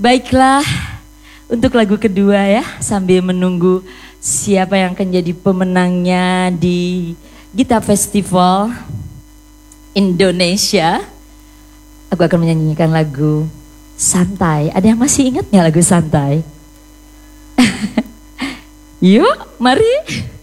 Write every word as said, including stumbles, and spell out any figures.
Baiklah, untuk lagu kedua ya, sambil menunggu siapa yang akan jadi pemenangnya di Gita Festival Indonesia. Aku akan menyanyikan lagu Santai. Ada yang masih ingat nggak lagu Santai? Yuk, mari.